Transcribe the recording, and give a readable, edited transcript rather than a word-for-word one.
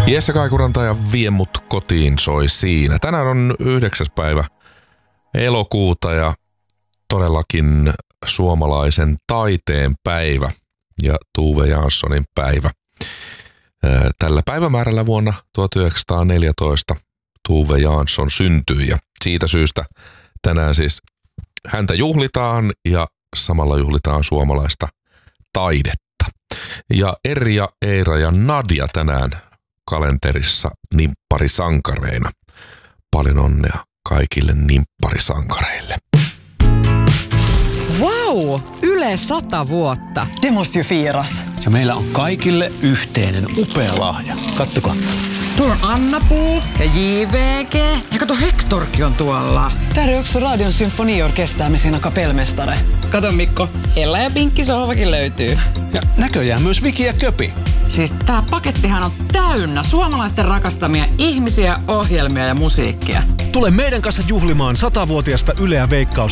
Jesse Kaikuranta ja Vie mut kotiin soi siinä. Tänään on 9. päivä elokuuta ja todellakin suomalaisen taiteen päivä ja Tove Janssonin päivä. Tällä päivämäärällä vuonna 1914 Tove Jansson syntyi ja siitä syystä tänään siis häntä juhlitaan ja samalla juhlitaan suomalaista taidetta. Ja Erja, Eira ja Nadia tänään kalenterissa nimpparisankareina. Paljon onnea kaikille nimpparisankareille. Vau! Yle 100 vuotta. Det måste ju firas. Ja meillä on kaikille yhteinen upea lahja. Kattokaa. Tuolla on Anna-Puu ja JVG. Ja kato, Hektorkin on tuolla. Där är också Radion symfoniorkester med sina kapellmästare. Kato Mikko, Ella ja Pinkki sohvakin löytyy. Ja näköjään myös Viki ja Köpi. Siis tää pakettihan on täynnä suomalaisten rakastamia ihmisiä, ohjelmia ja musiikkia. Tule meidän kanssa juhlimaan 100-vuotiasta Yle ja Veikkaus